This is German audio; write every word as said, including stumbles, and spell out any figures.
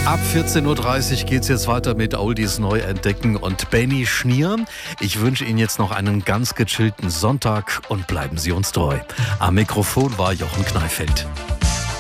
Ab vierzehn Uhr dreißig geht es jetzt weiter mit Oldies neu entdecken und Benny Schnier. Ich wünsche Ihnen jetzt noch einen ganz gechillten Sonntag und bleiben Sie uns treu. Am Mikrofon war Jochen Kneifeld.